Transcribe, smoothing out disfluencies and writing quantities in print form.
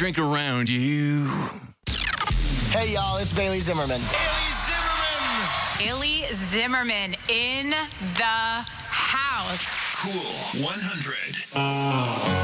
drink around you. Hey, y'all, it's Bailey Zimmerman. Bailey Zimmerman in the house. Cool 100.